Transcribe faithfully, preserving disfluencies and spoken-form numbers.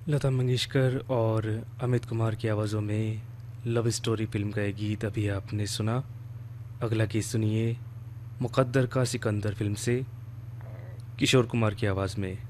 लता मंगेशकर और अमित कुमार की आवाज़ों में लव स्टोरी फिल्म का एक गीत अभी आपने सुना। अगला गीत सुनिए मुकद्दर का सिकंदर फिल्म से किशोर कुमार की आवाज़ में।